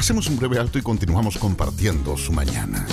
Hacemos un breve alto y continuamos compartiendo su mañana.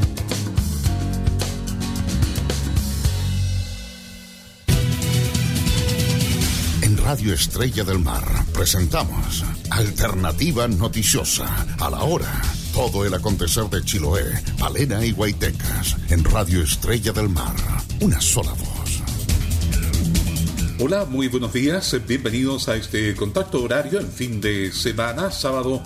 En Radio Estrella del Mar presentamos Alternativa Noticiosa, a la hora. Todo el acontecer de Chiloé, Palena y Guaitecas. En Radio Estrella del Mar, una sola voz. Hola, muy buenos días. Bienvenidos a este contacto horario en fin de semana, sábado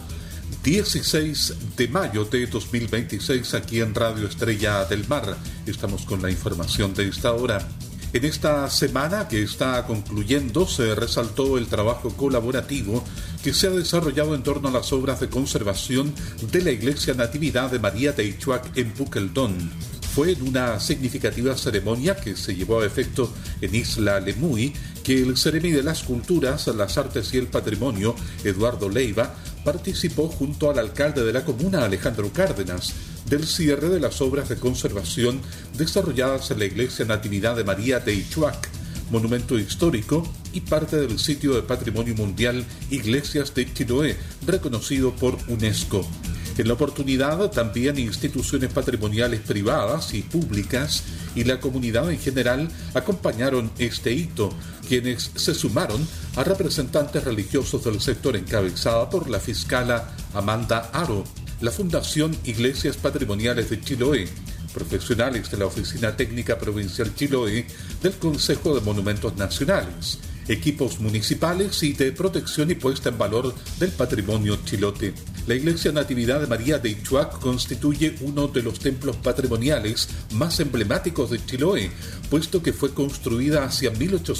16 de mayo de 2026, aquí en Radio Estrella del Mar. Estamos con la información de esta hora. En esta semana que está concluyendo se resaltó el trabajo colaborativo que se ha desarrollado en torno a las obras de conservación de la Iglesia Natividad de María de Ichuac en Pukeldón. Fue en una significativa ceremonia que se llevó a efecto en Isla Lemuy que el Seremi de las Culturas, las Artes y el Patrimonio, Eduardo Leiva, participó junto al alcalde de la comuna, Alejandro Cárdenas, del cierre de las obras de conservación desarrolladas en la Iglesia Natividad de María de Ichuac, monumento histórico y parte del sitio de Patrimonio Mundial Iglesias de Chiloé, reconocido por UNESCO. En la oportunidad, también instituciones patrimoniales privadas y públicas y la comunidad en general acompañaron este hito, quienes se sumaron a representantes religiosos del sector encabezada por la fiscala Amanda Aro, la Fundación Iglesias Patrimoniales de Chiloé, profesionales de la Oficina Técnica Provincial Chiloé del Consejo de Monumentos Nacionales, equipos municipales y de protección y puesta en valor del patrimonio chilote. La Iglesia Natividad de María de Ichuac constituye uno de los templos patrimoniales más emblemáticos de Chiloé, puesto que fue construida hacia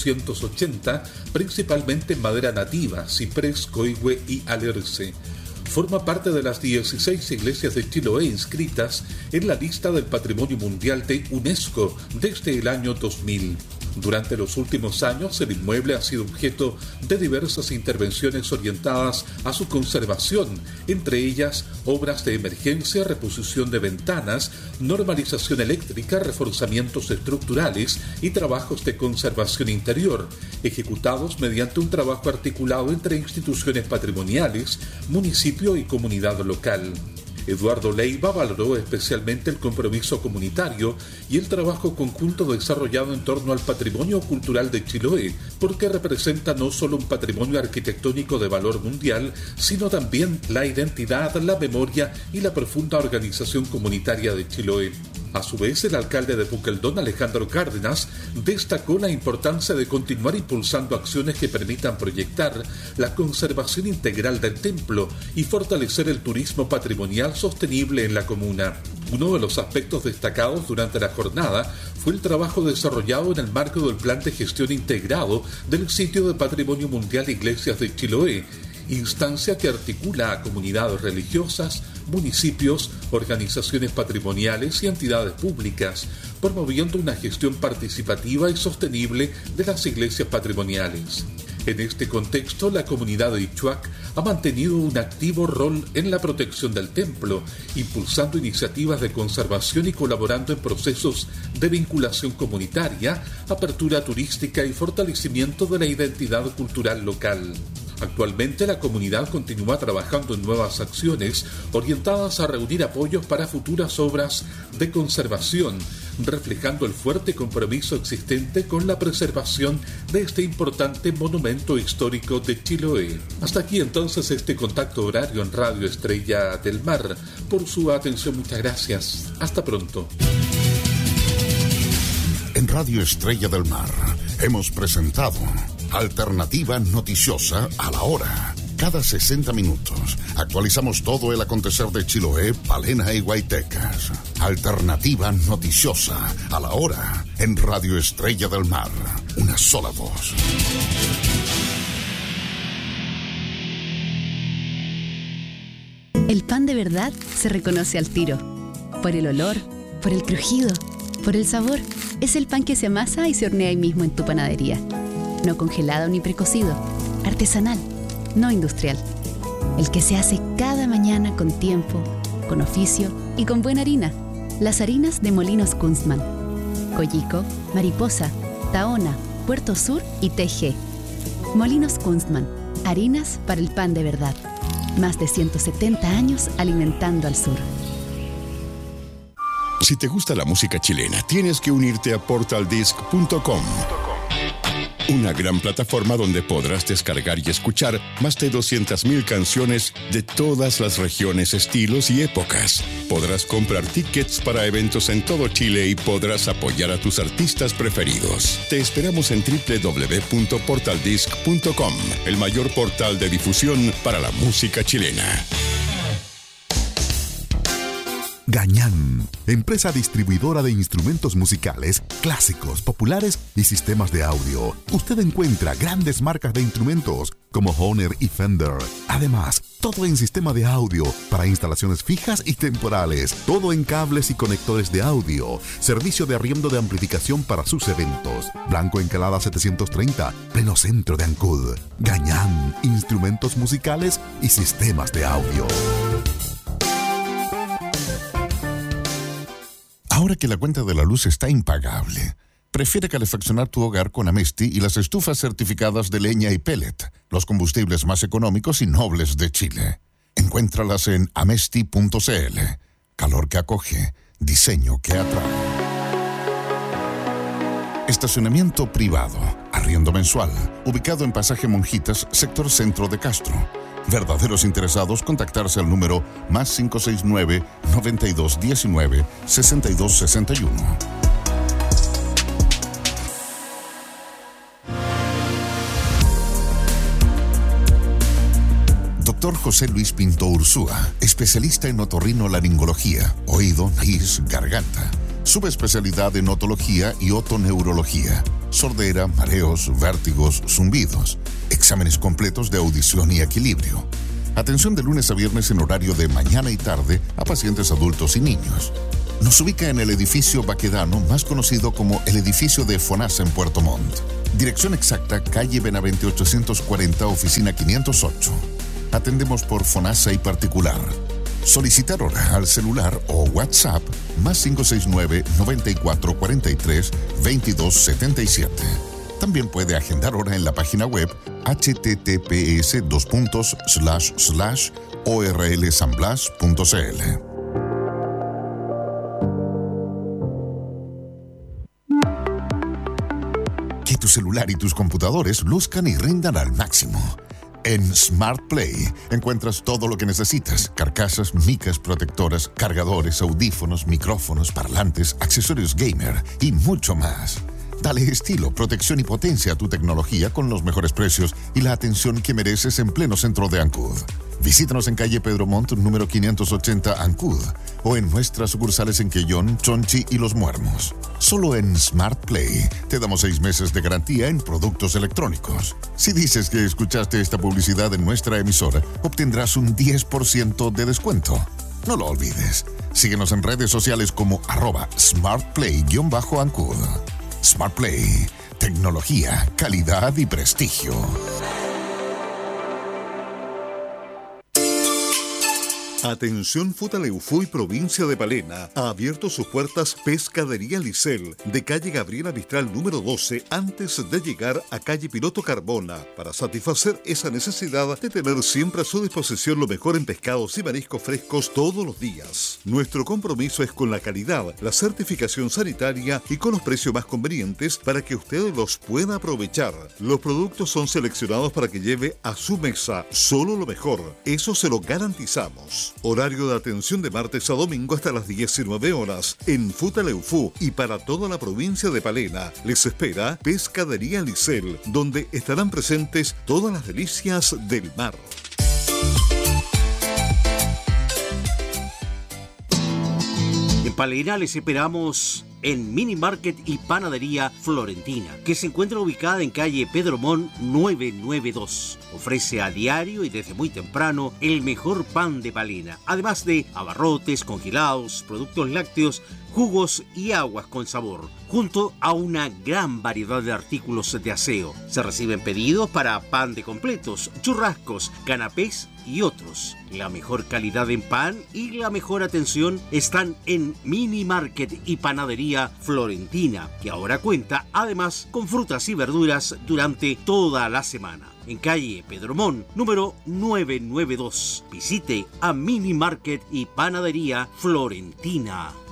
1880, principalmente en madera nativa, ciprés, coigüe y alerce. Forma parte de las 16 iglesias de Chiloé inscritas en la lista del Patrimonio Mundial de UNESCO desde el año 2000. Durante los últimos años, el inmueble ha sido objeto de diversas intervenciones orientadas a su conservación, entre ellas obras de emergencia, reposición de ventanas, normalización eléctrica, reforzamientos estructurales y trabajos de conservación interior, ejecutados mediante un trabajo articulado entre instituciones patrimoniales, municipio y comunidad local. Eduardo Leiva valoró especialmente el compromiso comunitario y el trabajo conjunto desarrollado en torno al patrimonio cultural de Chiloé, porque representa no solo un patrimonio arquitectónico de valor mundial, sino también la identidad, la memoria y la profunda organización comunitaria de Chiloé. A su vez, el alcalde de Pukeldón, Alejandro Cárdenas, destacó la importancia de continuar impulsando acciones que permitan proyectar la conservación integral del templo y fortalecer el turismo patrimonial sostenible en la comuna. Uno de los aspectos destacados durante la jornada fue el trabajo desarrollado en el marco del Plan de Gestión Integrado del Sitio de Patrimonio Mundial Iglesias de Chiloé, instancia que articula a comunidades religiosas, municipios, organizaciones patrimoniales y entidades públicas, promoviendo una gestión participativa y sostenible de las iglesias patrimoniales. En este contexto, la comunidad de Ichuac ha mantenido un activo rol en la protección del templo, impulsando iniciativas de conservación y colaborando en procesos de vinculación comunitaria, apertura turística y fortalecimiento de la identidad cultural local. Actualmente la comunidad continúa trabajando en nuevas acciones orientadas a reunir apoyos para futuras obras de conservación, reflejando el fuerte compromiso existente con la preservación de este importante monumento histórico de Chiloé. Hasta aquí entonces este contacto horario en Radio Estrella del Mar. Por su atención, muchas gracias. Hasta pronto. En Radio Estrella del Mar hemos presentado Alternativa Noticiosa, a la hora. Cada 60 minutos actualizamos todo el acontecer de Chiloé, Palena y Guaitecas. Alternativa Noticiosa, a la hora. En Radio Estrella del Mar, una sola voz. El pan de verdad se reconoce al tiro. Por el olor, por el crujido, por el sabor. Es el pan que se amasa y se hornea ahí mismo en tu panadería. No congelado ni precocido, artesanal, no industrial. El que se hace cada mañana con tiempo, con oficio y con buena harina. Las harinas de Molinos Kunstmann. Coyico, Mariposa, Tahona, Puerto Sur y TG. Molinos Kunstmann, harinas para el pan de verdad. Más de 170 años alimentando al sur. Si te gusta la música chilena, tienes que unirte a portaldisc.com. Una gran plataforma donde podrás descargar y escuchar más de 200.000 canciones de todas las regiones, estilos y épocas. Podrás comprar tickets para eventos en todo Chile y podrás apoyar a tus artistas preferidos. Te esperamos en www.portaldisc.com, el mayor portal de difusión para la música chilena. Gañán, empresa distribuidora de instrumentos musicales, clásicos, populares y sistemas de audio. Usted encuentra grandes marcas de instrumentos como Hohner y Fender. Además, todo en sistema de audio para instalaciones fijas y temporales. Todo en cables y conectores de audio. Servicio de arriendo de amplificación para sus eventos. Blanco Encalada 730, pleno centro de Ancud. Gañán, instrumentos musicales y sistemas de audio. Ahora que la cuenta de la luz está impagable, prefiere calefaccionar tu hogar con Amesti y las estufas certificadas de leña y pellet, los combustibles más económicos y nobles de Chile. Encuéntralas en amesti.cl. Calor que acoge, diseño que atrae. Estacionamiento privado, arriendo mensual, ubicado en Pasaje Monjitas, sector centro de Castro. Verdaderos interesados, contactarse al número más 569-9219-6261. Dr. José Luis Pinto Ursúa, especialista en otorrinolaringología, oído, nariz, garganta. Subespecialidad en otología y otoneurología. Sordera, mareos, vértigos, zumbidos. Exámenes completos de audición y equilibrio. Atención de lunes a viernes en horario de mañana y tarde a pacientes adultos y niños. Nos ubica en el edificio Baquedano, más conocido como el edificio de FONASA en Puerto Montt. Dirección exacta, calle Benavente 840, oficina 508. Atendemos por FONASA y particular. Solicitar hora al celular o WhatsApp más 569-9443-2277. También puede agendar hora en la página web https://orlsanblas.cl. Que tu celular y tus computadores luzcan y rindan al máximo. En Smart Play encuentras todo lo que necesitas: carcasas, micas protectoras, cargadores, audífonos, micrófonos, parlantes, accesorios gamer y mucho más. Dale estilo, protección y potencia a tu tecnología con los mejores precios y la atención que mereces en pleno centro de Ancud. Visítanos en calle Pedro Montt, número 580, Ancud, o en nuestras sucursales en Quellón, Chonchi y Los Muermos. Solo en Smart Play te damos 6 meses de garantía en productos electrónicos. Si dices que escuchaste esta publicidad en nuestra emisora, obtendrás un 10% de descuento. No lo olvides. Síguenos en redes sociales como @smartplay_Ancud. Smart Play, tecnología, calidad y prestigio. Atención Futaleufú y provincia de Palena. Ha abierto sus puertas Pescadería Licel, de calle Gabriela Mistral número 12, antes de llegar a calle Piloto Carbona, para satisfacer esa necesidad de tener siempre a su disposición lo mejor en pescados y mariscos frescos todos los días. Nuestro compromiso es con la calidad, la certificación sanitaria y con los precios más convenientes para que usted los pueda aprovechar. Los productos son seleccionados para que lleve a su mesa solo lo mejor. Eso se lo garantizamos. Horario de atención de martes a domingo hasta las 19 horas en Futaleufú y para toda la provincia de Palena. Les espera Pescadería Licel, donde estarán presentes todas las delicias del mar. En Palena les esperamos en Mini Market y Panadería Florentina, que se encuentra ubicada en calle Pedro Montt 992. Ofrece a diario y desde muy temprano el mejor pan de Palena, además de abarrotes, congelados, productos lácteos, jugos y aguas con sabor, junto a una gran variedad de artículos de aseo. Se reciben pedidos para pan de completos, churrascos, canapés y otros. La mejor calidad en pan y la mejor atención están en Mini Market y Panadería Florentina, que ahora cuenta además con frutas y verduras durante toda la semana. en calle Pedro Mon, número 992. Visite a Mini Market y Panadería Florentina.